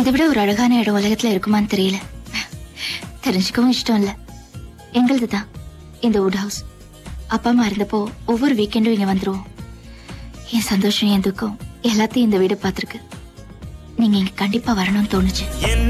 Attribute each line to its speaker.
Speaker 1: இதை விட ஒரு அழகான இடம் உலகத்துல இருக்குமான்னு தெரியல. தெரிஞ்சுக்கவும் இஷ்டம் இல்ல. எங்களுதுதான் இந்த வுட் ஹவுஸ். அப்பா அம்மா இருந்தப்போ ஒவ்வொரு வீக்கெண்டும் இங்க வந்துருவோம். என் சந்தோஷம், என் துக்கம் எல்லாத்தையும் இந்த வீடு பார்த்திருக்கு. நீங்க இங்க கண்டிப்பா வரணும்னு தோணுச்சு.